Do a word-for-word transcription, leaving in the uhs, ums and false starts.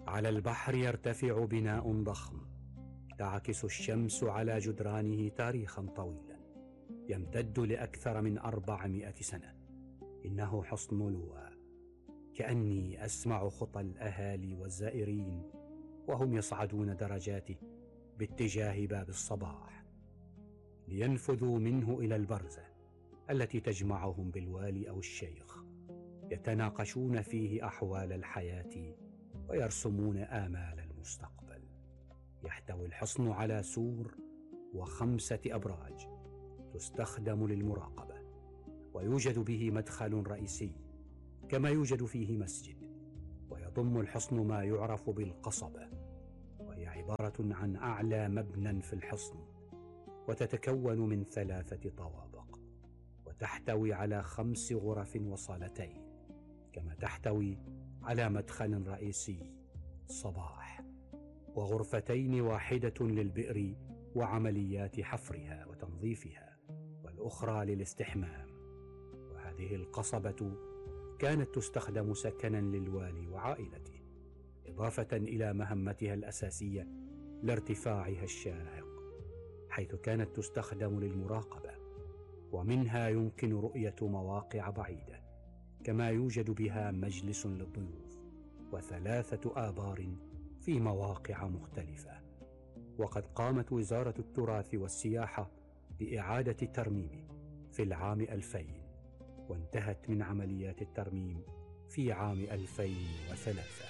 على البحر يرتفع بناء ضخم، تعكس الشمس على جدرانه تاريخا طويلا يمتد لأكثر من أربعمائة سنة. إنه حصن لواء. كأني أسمع خطى الأهالي والزائرين وهم يصعدون درجاته باتجاه باب الصباح لينفذوا منه إلى البرزة التي تجمعهم بالوالي أو الشيخ، يتناقشون فيه أحوال الحياة ويرسمون آمال المستقبل. يحتوي الحصن على سور وخمسة أبراج تستخدم للمراقبة، ويوجد به مدخل رئيسي كما يوجد فيه مسجد. ويضم الحصن ما يعرف بالقصبة، وهي عبارة عن أعلى مبنى في الحصن، وتتكون من ثلاثة طوابق، وتحتوي على خمس غرف وصالتين، كما تحتوي على مدخل رئيسي صباح وغرفتين، واحدة للبئر وعمليات حفرها وتنظيفها، والأخرى للاستحمام. وهذه القصبة كانت تستخدم سكنا للوالي وعائلته، إضافة إلى مهمتها الأساسية لارتفاعها الشاهق، حيث كانت تستخدم للمراقبة، ومنها يمكن رؤية مواقع بعيدة، كما يوجد بها مجلس للضيوف وثلاثة آبار في مواقع مختلفة. وقد قامت وزارة التراث والسياحة بإعادة ترميمه في العام ألفين، وانتهت من عمليات الترميم في عام ألفين وثلاثة.